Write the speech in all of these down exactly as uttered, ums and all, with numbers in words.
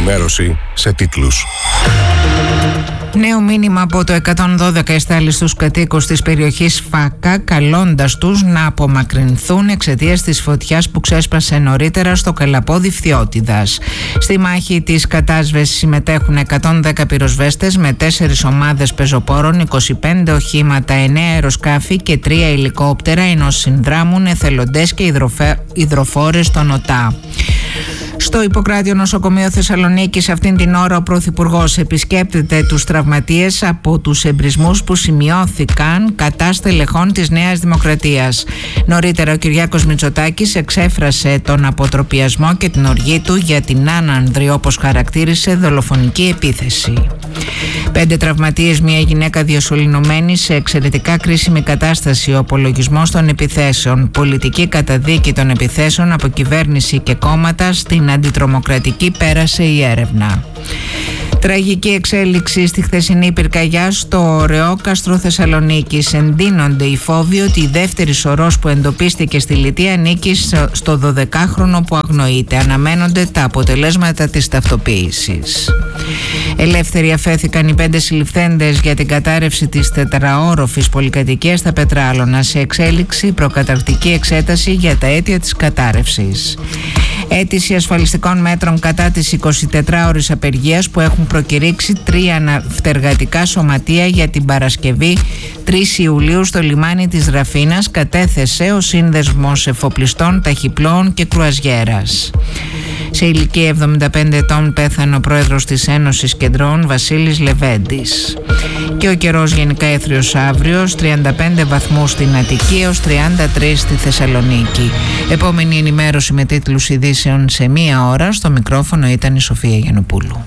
ενημέρωση σε τίτλους. Νέο μήνυμα από το εκατόν δώδεκα εστάλει στους κατοίκους της περιοχής Φάκα, καλώντας τους να απομακρυνθούν εξαιτίας της φωτιάς που ξέσπασε νωρίτερα στο Καλαπόδι Φθιώτιδας. Στη μάχη της κατάσβεσης συμμετέχουν εκατόν δέκα πυροσβέστες με τέσσερις ομάδες πεζοπόρων, είκοσι πέντε οχήματα, εννέα αεροσκάφη και τρία ελικόπτερα, ενώ συνδράμουν εθελοντές και υδροφε... υδροφόρες στον ΟΤΑ. Στο Ιπποκράτιο Νοσοκομείο Θεσσαλονίκης αυτήν την ώρα ο Πρωθυπουργός επισκέπτεται τους τραυματίες από τους εμπρισμούς που σημειώθηκαν κατά στελεχών της Νέας Δημοκρατίας. Νωρίτερα ο Κυριάκος Μητσοτάκης εξέφρασε τον αποτροπιασμό και την οργή του για την άνανδρη, όπως χαρακτήρισε, δολοφονική επίθεση. Πέντε τραυματίες, μια γυναίκα διασωληνωμένη σε εξαιρετικά κρίσιμη κατάσταση. Ο απολογισμός των επιθέσεων, πολιτική καταδίκη των επιθέσεων από κυβέρνηση και κόμματα, στην αντιτρομοκρατική πέρασε η έρευνα. Τραγική εξέλιξη στη χθεσινή πυρκαγιά στο Ωρεόκαστρο Θεσσαλονίκης. Εντείνονται οι φόβοι ότι η δεύτερη σωρός που εντοπίστηκε στη Λιτή ανήκει στο δωδεκάχρονο που αγνοείται. Αναμένονται τα αποτελέσματα της ταυτοποίησης. Ελεύθεροι αφέθηκαν οι πέντε συλληφθέντες για την κατάρρευση της τετραόροφης πολυκατοικίας στα Πετράλωνα, σε εξέλιξη προκαταρκτική εξέταση για τα αίτια της κατάρρευσης. Αίτηση ασφαλιστικών μέτρων κατά της εικοσιτετράωρης απεργίας που έχουν προκηρύξει τρία ναυτεργατικά σωματεία για την Παρασκευή τρεις Ιουλίου στο λιμάνι της Ραφίνας κατέθεσε ο Σύνδεσμος Εφοπλιστών Ταχυπλώων και Κρουαζιέρας. Σε ηλικία εβδομήντα πέντε ετών πέθανε ο πρόεδρος της Ένωσης Κεντρών Βασίλης Λεβέντης. Και ο καιρός γενικά έθριος αύριο, τριάντα πέντε βαθμούς στην Αττική έως τριάντα τρία στη Θεσσαλονίκη. Επόμενη ενημέρωση με τίτλους ειδήσεων σε μία ώρα. Στο μικρόφωνο ήταν η Σοφία Γιαννοπούλου.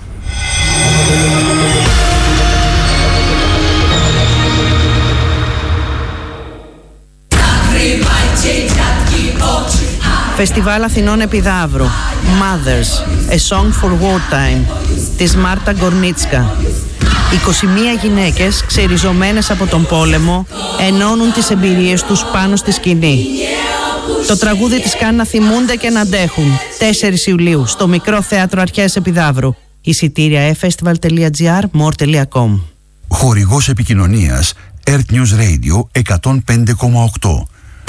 Φεστιβάλ Αθηνών Επιδαύρου, Mothers, A Song for Wartime, της Μάρτα Γκορνίτσκα. είκοσι μία γυναίκες ξεριζωμένες από τον πόλεμο ενώνουν τις εμπειρίες τους πάνω στη σκηνή. Το τραγούδι τις κάνει να θυμούνται και να αντέχουν. τέσσερις Ιουλίου στο Μικρό Θέατρο Αρχαίας Επιδαύρου. Εισιτήρια e-festival τελεία gr, more τελεία com. Χορηγός επικοινωνίας Earth News Radio εκατόν πέντε κόμμα οκτώ.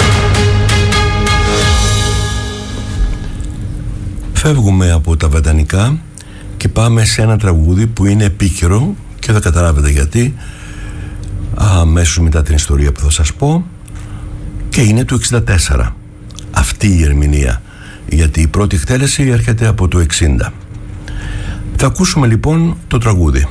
Φεύγουμε από τα βατανικά και πάμε σε ένα τραγούδι που είναι επίκαιρο και θα καταλάβετε γιατί αμέσως μετά την ιστορία που θα σας πω, και είναι του εξήντα τέσσερα αυτή η ερμηνεία, γιατί η πρώτη εκτέλεση έρχεται από το εξήντα. Θα ακούσουμε λοιπόν το τραγούδι.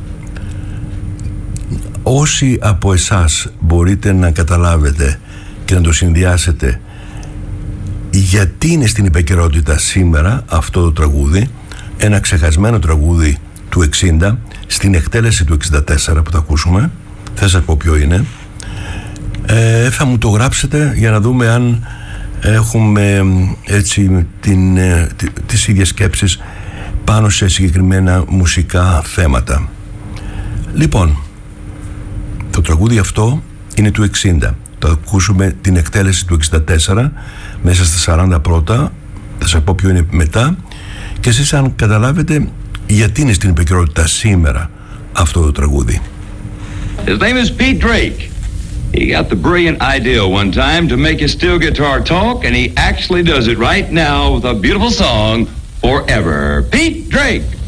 Όσοι από εσάς μπορείτε να καταλάβετε και να το συνδυάσετε γιατί είναι στην επικαιρότητα σήμερα αυτό το τραγούδι, ένα ξεχασμένο τραγούδι του εξήντα στην εκτέλεση του εξήντα τέσσερα που θα ακούσουμε, θα σας πω ποιο είναι, ε, θα μου το γράψετε για να δούμε αν έχουμε έτσι την, τις ίδιες σκέψεις πάνω σε συγκεκριμένα μουσικά θέματα. Λοιπόν, το τραγούδι αυτό είναι του εξήντα. Θα ακούσουμε την εκτέλεση του εξήντα τέσσερα μέσα στα σαράντα πρώτα, θα σας πω ποιο είναι μετά και εσείς αν καταλάβετε γιατί είναι στην επικαιρότητα σήμερα αυτό το τραγούδι. His name is Pete Drake. He got the brilliant idea one time to make a steel guitar talk, and he actually does it right now with a beautiful song, Forever. Pete Drake.